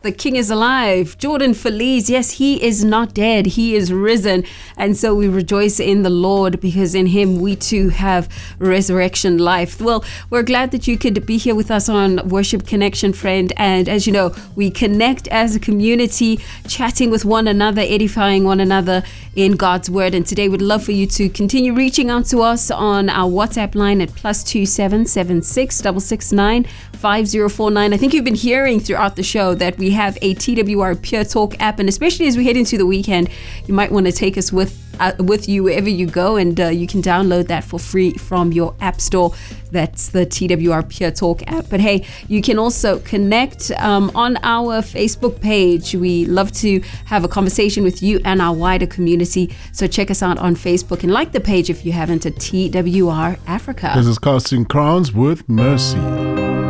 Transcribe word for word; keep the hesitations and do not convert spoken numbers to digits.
The King is alive. Jordan Feliz, yes, he is not dead. He is risen. And so we rejoice in the Lord, because in him we too have resurrection life. Well, we're glad that you could be here with us on Worship Connection, friend. And as you know, we connect as a community, chatting with one another, edifying one another in God's word. And today we'd love for you to continue reaching out to us on our WhatsApp line at plus two seven seven six six six nine five zero four nine. I think you've been hearing throughout the show that we have a T W R Pure Talk app, and especially as we head into the weekend, you might want to take us with uh, with you wherever you go, and uh, you can download that for free from your app store. That's the T W R Pure Talk app. But hey, you can also connect um, on our Facebook page. We love to have a conversation with you and our wider community. So check us out on Facebook and like the page if you haven't, at T W R Africa. This is Casting Crowns with Mercy.